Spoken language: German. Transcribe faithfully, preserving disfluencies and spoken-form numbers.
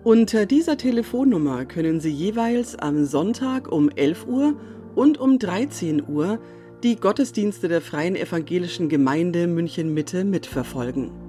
Unter dieser Telefonnummer können Sie jeweils am Sonntag um elf Uhr und um dreizehn Uhr die Gottesdienste der Freien Evangelischen Gemeinde München Mitte mitverfolgen.